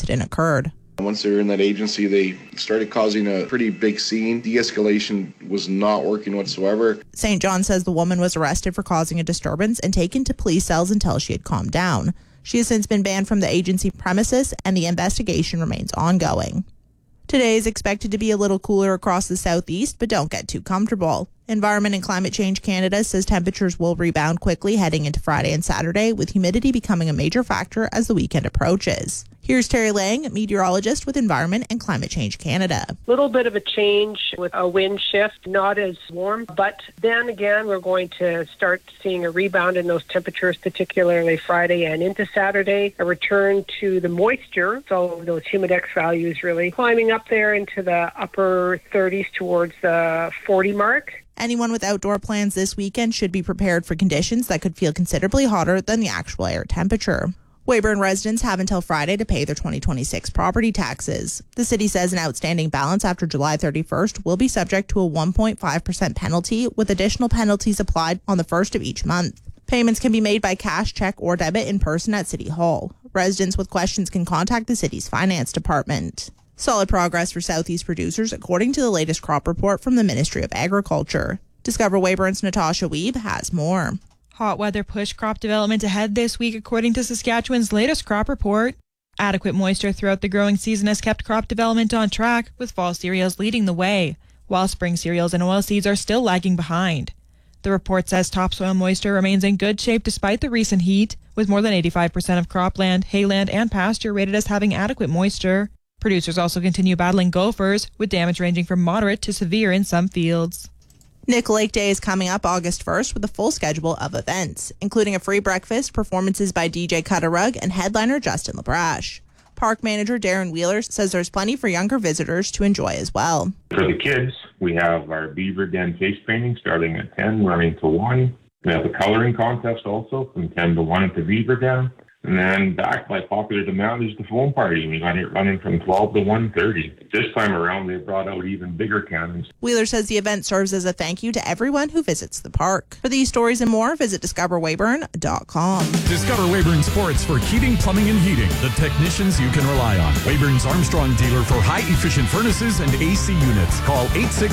incident occurred. Once they were in that agency, they started causing a pretty big scene. De-escalation was not working whatsoever. St. John says the woman was arrested for causing a disturbance and taken to police cells until she had calmed down. She has since been banned from the agency premises, and the investigation remains ongoing. Today is expected to be a little cooler across the southeast, but don't get too comfortable. Environment and Climate Change Canada says temperatures will rebound quickly heading into Friday and Saturday, with humidity becoming a major factor as the weekend approaches. Here's Terry Lang, meteorologist with Environment and Climate Change Canada. A little bit of a change with a wind shift, not as warm, but then again, we're going to start seeing a rebound in those temperatures, particularly Friday and into Saturday. A return to the moisture, so those humidex values really climbing up there into the upper 30s towards the 40 mark. Anyone with outdoor plans this weekend should be prepared for conditions that could feel considerably hotter than the actual air temperature. Weyburn residents have until Friday to pay their 2026 property taxes. The city says an outstanding balance after July 31st will be subject to a 1.5% penalty, with additional penalties applied on the first of each month. Payments can be made by cash, check, or debit in person at City Hall. Residents with questions can contact the city's finance department. Solid progress for Southeast producers, according to the latest crop report from the Ministry of Agriculture. Discover Weyburn's Natasha Weeb has more. Hot weather pushed crop development ahead this week, according to Saskatchewan's latest crop report. Adequate moisture throughout the growing season has kept crop development on track, with fall cereals leading the way, while spring cereals and oilseeds are still lagging behind. The report says topsoil moisture remains in good shape despite the recent heat, with more than 85% of cropland, hayland, and pasture rated as having adequate moisture. Producers also continue battling gophers, with damage ranging from moderate to severe in some fields. Nickel Lake Day is coming up August 1st with a full schedule of events, including a free breakfast, performances by DJ Cut-A-Rug, and headliner Justin LaBrache. Park manager Darren Wheeler says there's plenty for younger visitors to enjoy as well. For the kids, we have our Beaver Den face painting starting at 10, running to 1. We have a coloring contest also from 10 to 1 at the Beaver Den. And then back by popular demand is the foam party. We got it running from 12 to 1:30. This time around, they brought out even bigger cannons. Wheeler says the event serves as a thank you to everyone who visits the park. For these stories and more, visit discoverweyburn.com. Discover Weyburn Sports for heating, plumbing, and heating. The technicians you can rely on. Weyburn's Armstrong dealer for high-efficient furnaces and AC units. Call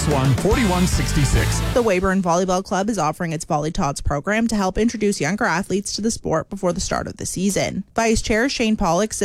861-4166. The Weyburn Volleyball Club is offering its Volley Tots program to help introduce younger athletes to the sport before the start of the season. Vice Chair Shane Pollock says